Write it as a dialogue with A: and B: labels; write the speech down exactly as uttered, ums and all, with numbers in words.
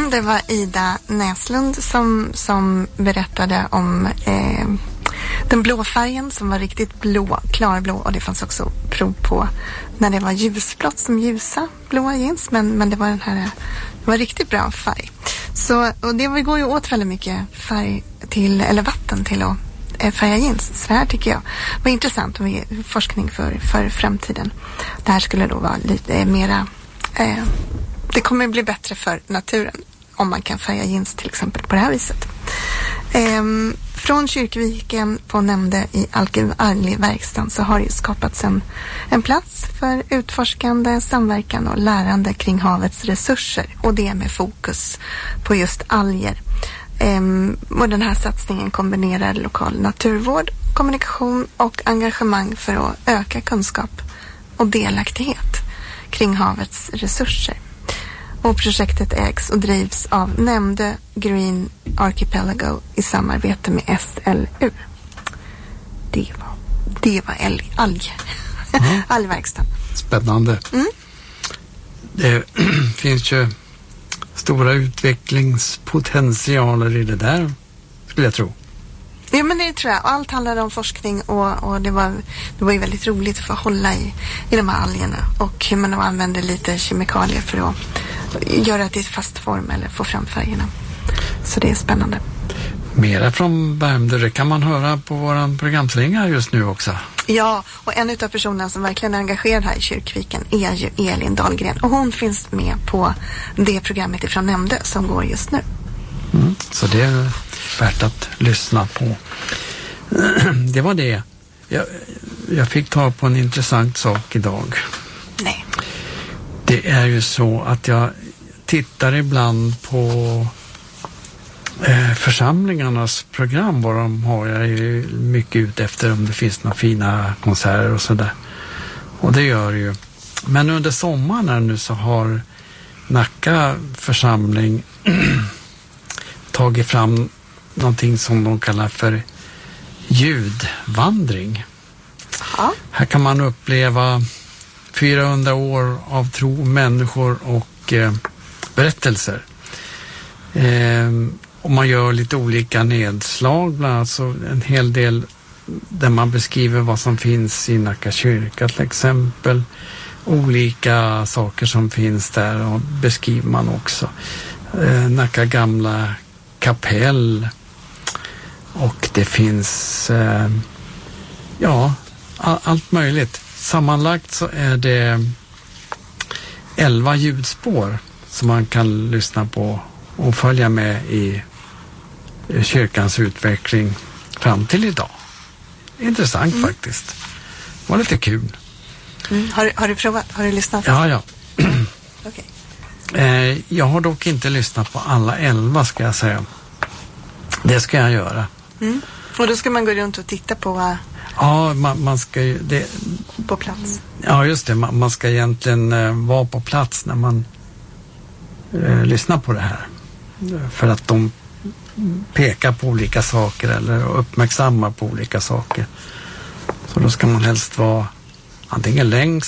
A: Det var Ida Näslund som, som berättade om eh, den blå färgen som var riktigt blå, klarblå, och det fanns också prov på när det var ljusblått som ljusa blåa jeans, men, men det var den här, det var riktigt bra färg. Så, och det går ju åt väldigt mycket färg till, eller vatten till att eh, färga jeans. Så det här tycker jag var intressant med forskning för, för framtiden. Det här skulle då vara lite eh, mera, eh, det kommer bli bättre för naturen om man kan färga jeans till exempel på det här viset. Ehm, från Kyrkviken på Nämnde i Alkev-Arli-verkstan så har det skapats en, en plats för utforskande, samverkan och lärande kring havets resurser, och det med fokus på just alger. Ehm, och den här satsningen kombinerar lokal naturvård, kommunikation och engagemang för att öka kunskap och delaktighet kring havets resurser. Och projektet ägs och drivs av Nämnde Green Archipelago i samarbete med S L U. Det var, det var alg, alg. Mm. Algverkstan.
B: Spännande. Mm. Det finns ju stora utvecklingspotentialer i det där, skulle jag tro.
A: Ja, men det tror jag. Allt handlar om forskning, och, och det, var, det var ju väldigt roligt att få hålla i, i de här algerna, och hur man använder lite kemikalier för att göra det i fast form eller få fram färgerna. Så det är spännande.
B: Mera från Värmdö, det kan man höra på våran programslinga just nu också.
A: Ja, och en utav personerna som verkligen är engagerad här i Kyrkviken är ju Elin Dahlgren, och hon finns med på det programmet ifrån Nämnde som går just nu.
B: Mm, så det är värt att lyssna på. Det var det. Jag, jag fick ta på en intressant sak idag.
A: Nej.
B: Det är ju så att jag tittar ibland på eh, församlingarnas program, vad de har. Jag är ju mycket ute efter om det finns några fina konserter och sådär. Och det gör det ju. Men under sommaren nu så har Nacka församling tagit fram någonting som de kallar för ljudvandring. Ja. Här kan man uppleva fyrahundra år av tro, människor och eh, berättelser. Eh, och man gör lite olika nedslag, bland annat så en hel del där man beskriver vad som finns i Nacka kyrka till exempel. Olika saker som finns där och beskriver man också. Eh, Nacka gamla kapell, och det finns eh, ja, all, allt möjligt. Sammanlagt så är det elva ljudspår som man kan lyssna på och följa med i kyrkans utveckling fram till idag. Intressant mm. faktiskt. Det var lite kul.
A: Mm. Har, har du provat? Har du lyssnat?
B: Ja, ja.
A: Okay.
B: eh, jag har dock inte lyssnat på alla elva, ska jag säga. Det ska jag göra.
A: Mm. Och då ska man gå runt och titta på... Uh...
B: Ja, man, man ska ju... Det...
A: På plats.
B: Ja, just det. Man, man ska egentligen eh, vara på plats när man eh, lyssnar på det här. För att de pekar på olika saker eller uppmärksammar på olika saker. Så då ska man helst vara antingen längst